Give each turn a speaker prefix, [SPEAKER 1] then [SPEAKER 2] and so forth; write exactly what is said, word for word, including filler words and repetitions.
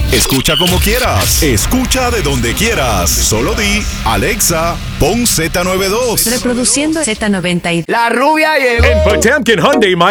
[SPEAKER 1] Escucha como quieras. Escucha de donde quieras. Solo di, Alexa, pon Z noventa y dos.
[SPEAKER 2] Reproduciendo Z noventa y dos.
[SPEAKER 3] La rubia llegó.
[SPEAKER 4] En Potemkin Hyundai